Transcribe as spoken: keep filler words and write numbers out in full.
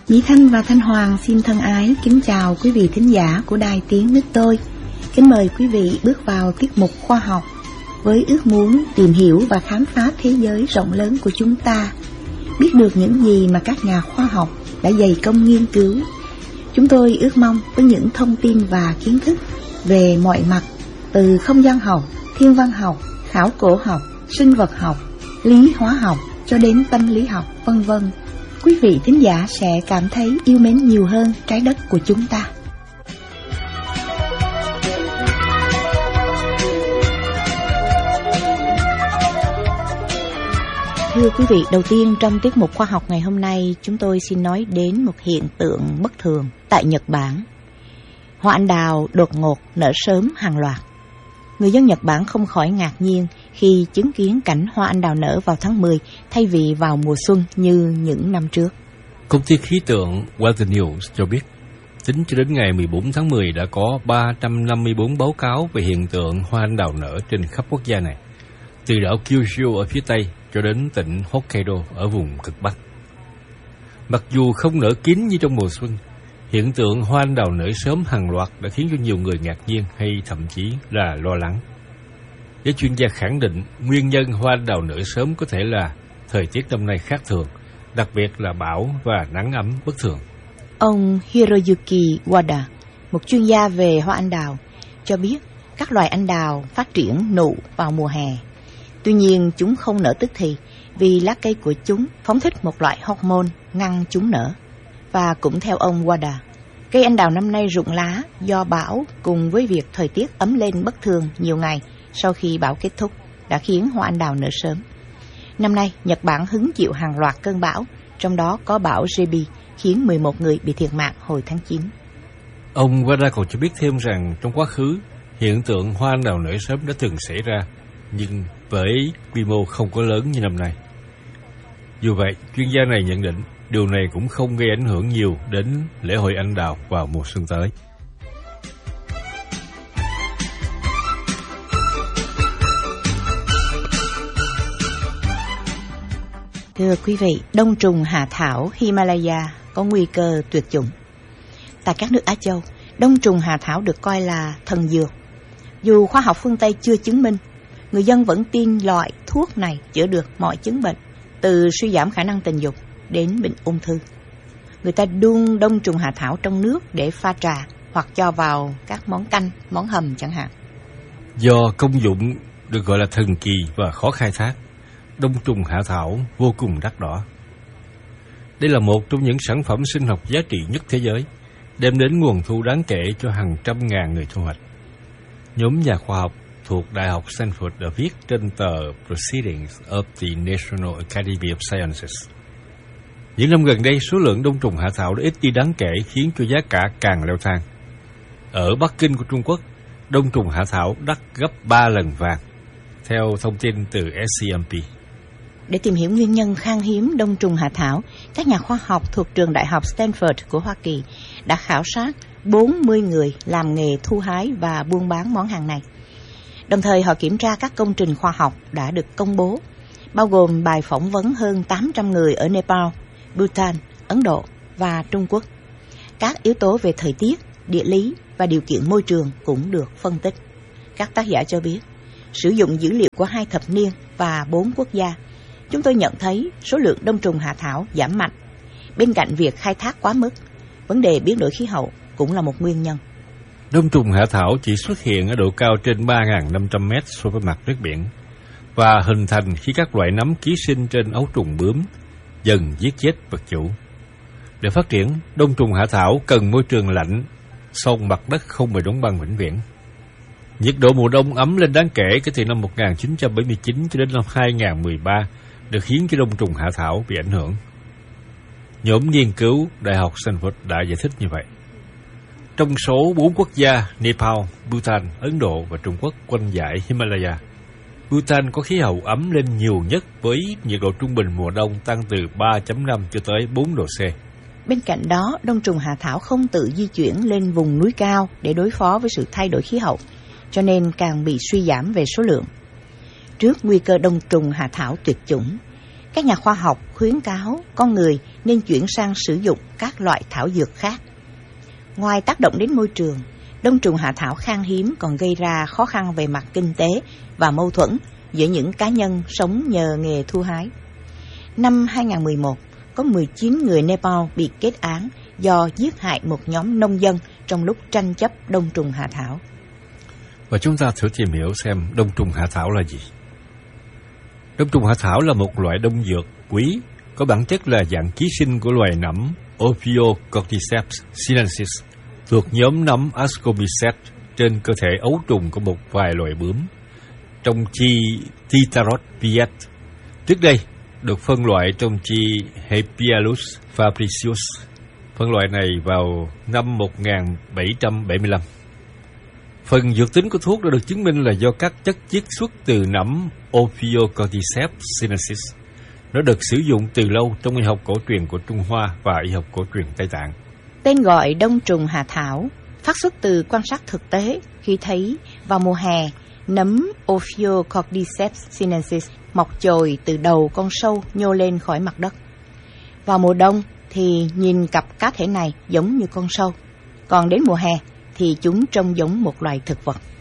Mỹ Thanh và Thanh Hoàng xin thân ái kính chào quý vị thính giả của Đài Tiếng Nước Tôi. Kính mời quý vị bước vào tiết mục khoa học với ước muốn tìm hiểu và khám phá thế giới rộng lớn của chúng ta, biết được những gì mà các nhà khoa học đã dày công nghiên cứu. Chúng tôi ước mong với những thông tin và kiến thức về mọi mặt, từ không gian học, thiên văn học, khảo cổ học, sinh vật học, lý hóa học cho đến tâm lý học, vân vân, quý vị thính giả sẽ cảm thấy yêu mến nhiều hơn trái đất của chúng ta. Thưa quý vị, đầu tiên trong tiết mục khoa học ngày hôm nay, chúng tôi xin nói đến một hiện tượng bất thường tại Nhật Bản. Hoa anh đào đột ngột nở sớm hàng loạt. Người dân Nhật Bản không khỏi ngạc nhiên khi chứng kiến cảnh hoa anh đào nở vào tháng mười thay vì vào mùa xuân như những năm trước. Công ty khí tượng Weather News cho biết, tính cho đến ngày mười bốn tháng mười đã có ba trăm năm mươi bốn báo cáo về hiện tượng hoa anh đào nở trên khắp quốc gia này, từ đảo Kyushu ở phía Tây cho đến tỉnh Hokkaido ở vùng cực Bắc. Mặc dù không nở kín như trong mùa xuân, hiện tượng hoa anh đào nở sớm hàng loạt đã khiến cho nhiều người ngạc nhiên hay thậm chí là lo lắng. Giới chuyên gia khẳng định nguyên nhân hoa anh đào nở sớm có thể là thời tiết năm nay khác thường, đặc biệt là bão và nắng ấm bất thường. Ông Hiroyuki Wada, một chuyên gia về hoa anh đào, cho biết các loài anh đào phát triển nụ vào mùa hè. Tuy nhiên chúng không nở tức thì vì lá cây của chúng phóng thích một loại hormone ngăn chúng nở. Và cũng theo ông Wada, cây anh đào năm nay rụng lá do bão cùng với việc thời tiết ấm lên bất thường nhiều ngày sau khi bão kết thúc đã khiến hoa anh đào nở sớm. Năm nay, Nhật Bản hứng chịu hàng loạt cơn bão, trong đó có bão Jebi khiến mười một người bị thiệt mạng hồi tháng chín. Ông Wada còn cho biết thêm rằng trong quá khứ, hiện tượng hoa anh đào nở sớm đã từng xảy ra, nhưng với quy mô không có lớn như năm nay. Dù vậy, chuyên gia này nhận định điều này cũng không gây ảnh hưởng nhiều đến lễ hội anh đào vào mùa xuân tới. Thưa quý vị, đông trùng hạ thảo Himalaya có nguy cơ tuyệt chủng. Tại các nước Á Châu, đông trùng hạ thảo được coi là thần dược. Dù khoa học phương Tây chưa chứng minh, người dân vẫn tin loại thuốc này chữa được mọi chứng bệnh, từ suy giảm khả năng tình dục đến bệnh ung thư. Người ta đun đông trùng hạ thảo trong nước để pha trà hoặc cho vào các món canh, món hầm chẳng hạn. Do công dụng được gọi là thần kỳ và khó khai thác, đông trùng hạ thảo vô cùng đắt đỏ. Đây là một trong những sản phẩm sinh học giá trị nhất thế giới, đem đến nguồn thu đáng kể cho hàng trăm ngàn người thu hoạch. Nhóm nhà khoa học thuộc Đại học Stanford đã viết trên tờ Proceedings of the National Academy of Sciences. Những năm gần đây, số lượng đông trùng hạ thảo đã ít đi đáng kể, khiến cho giá cả càng leo thang. Ở Bắc Kinh của Trung Quốc, đông trùng hạ thảo đắt gấp ba lần vàng, theo thông tin từ S C M P. Để tìm hiểu nguyên nhân khan hiếm đông trùng hạ thảo, các nhà khoa học thuộc trường Đại học Stanford của Hoa Kỳ đã khảo sát bốn mươi người làm nghề thu hái và buôn bán món hàng này. Đồng thời họ kiểm tra các công trình khoa học đã được công bố, bao gồm bài phỏng vấn hơn tám trăm người ở Nepal, Bhutan, Ấn Độ và Trung Quốc. Các yếu tố về thời tiết, địa lý và điều kiện môi trường cũng được phân tích. Các tác giả cho biết, sử dụng dữ liệu của hai thập niên và bốn quốc gia, chúng tôi nhận thấy số lượng đông trùng hạ thảo giảm mạnh. Bên cạnh việc khai thác quá mức, vấn đề biến đổi khí hậu cũng là một nguyên nhân. Đông trùng hạ thảo chỉ xuất hiện ở độ cao trên ba nghìn năm trăm mét so với mặt nước biển và hình thành khi các loại nấm ký sinh trên ấu trùng bướm dần giết chết vật chủ. Để phát triển, đông trùng hạ thảo cần môi trường lạnh, song mặt đất không bị đóng băng vĩnh viễn. Nhiệt độ mùa đông ấm lên đáng kể kể từ năm một nghìn chín trăm bảy mươi chín cho đến năm hai nghìn không trăm mười ba được khiến cho đông trùng hạ thảo bị ảnh hưởng. Nhóm nghiên cứu Đại học Stanford đã giải thích như vậy. Trong số bốn quốc gia Nepal, Bhutan, Ấn Độ và Trung Quốc quanh dãy Himalaya, Bhutan có khí hậu ấm lên nhiều nhất với nhiệt độ trung bình mùa đông tăng từ ba phẩy năm cho tới bốn độ C. Bên cạnh đó, đông trùng hạ thảo không tự di chuyển lên vùng núi cao để đối phó với sự thay đổi khí hậu, cho nên càng bị suy giảm về số lượng. Trước nguy cơ đông trùng hạ thảo tuyệt chủng, các nhà khoa học khuyến cáo con người nên chuyển sang sử dụng các loại thảo dược khác. Ngoài tác động đến môi trường, đông trùng hạ thảo khan hiếm còn gây ra khó khăn về mặt kinh tế và mâu thuẫn giữa những cá nhân sống nhờ nghề thu hái. Năm hai không một một, có mười chín người Nepal bị kết án do giết hại một nhóm nông dân trong lúc tranh chấp đông trùng hạ thảo. Và chúng ta thử tìm hiểu xem đông trùng hạ thảo là gì. Đông trùng hạ thảo là một loại đông dược quý, có bản chất là dạng ký sinh của loài nấm Ophiocordyceps sinensis, thuộc nhóm nấm Ascorbyces trên cơ thể ấu trùng của một vài loài bướm, trong chi Titaropiet. Trước đây, được phân loại trong chi Hepialus fabricius. Phân loại này vào năm một nghìn bảy trăm bảy mươi lăm. Phần dược tính của thuốc đã được chứng minh là do các chất chiết xuất từ nấm Ophiocordyceps sinensis. Nó được sử dụng từ lâu trong y học cổ truyền của Trung Hoa và y học cổ truyền Tây Tạng. Tên gọi đông trùng hạ thảo phát xuất từ quan sát thực tế khi thấy vào mùa hè, nấm Ophiocordyceps sinensis mọc chồi từ đầu con sâu nhô lên khỏi mặt đất. Vào mùa đông thì nhìn cặp cá thể này giống như con sâu, còn đến mùa hè thì chúng trông giống một loài thực vật.